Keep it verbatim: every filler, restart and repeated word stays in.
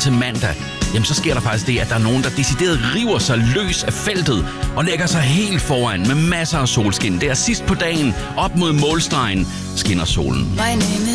til mandag, jamen så sker der faktisk det, at der er nogen, der decideret river sig løs af feltet og lægger sig helt foran med masser af solskin. Det er sidst på dagen, op mod målstregen, skinner solen.